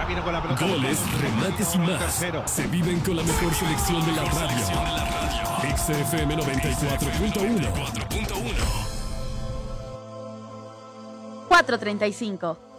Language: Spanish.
viene con la pelota. Goles, remates y más. Se viven con la mejor selección de la radio. XFM 94.1. 4:35.